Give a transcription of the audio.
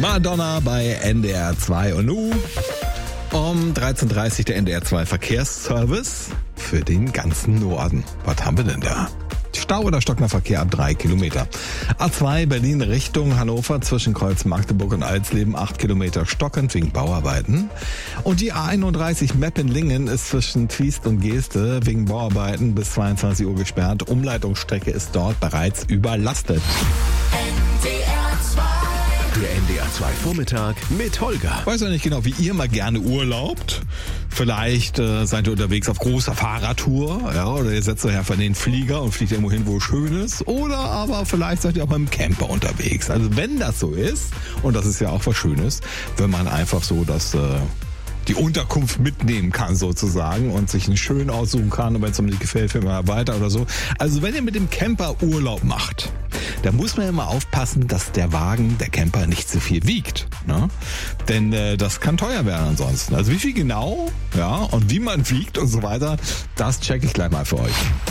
Madonna bei NDR 2 und nun um 13.30 Uhr der NDR 2 Verkehrsservice für den ganzen Norden. Was haben wir denn da? Stau oder stockender Verkehr ab 3 Kilometer. A2 Berlin Richtung Hannover zwischen Kreuz Magdeburg und Alsleben 8 Kilometer stockend wegen Bauarbeiten. Und die A31 Meppen-Lingen ist zwischen Twiest und Geeste wegen Bauarbeiten bis 22 Uhr gesperrt. Umleitungsstrecke ist dort bereits überlastet. Der NDR 2 Vormittag mit Holger. Ich weiß ja nicht genau, wie ihr mal gerne urlaubt. Vielleicht seid ihr unterwegs auf großer Fahrradtour, ja, oder ihr setzt euch einfach in den Flieger und fliegt irgendwo hin, wo es schön ist. Oder aber vielleicht seid ihr auch mit dem Camper unterwegs. Also wenn das so ist, und das ist ja auch was Schönes, wenn man einfach so die Unterkunft mitnehmen kann sozusagen und sich einen schön aussuchen kann und wenn es mir nicht gefällt, fährt man weiter oder so. Also wenn ihr mit dem Camper Urlaub macht, da muss man immer aufpassen, dass der Wagen, der Camper, nicht zu viel wiegt. Ne? Denn das kann teuer werden ansonsten. Also wie viel genau, ja, und wie man wiegt und so weiter, das checke ich gleich mal für euch.